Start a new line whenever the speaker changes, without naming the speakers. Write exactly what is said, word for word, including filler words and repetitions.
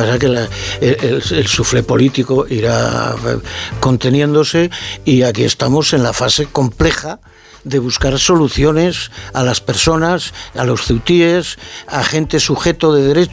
pasa es que la, el, el, el suflé político irá conteniéndose y aquí estamos en la fase compleja de buscar soluciones a las personas, a los ceutíes, a gente sujeto de derecho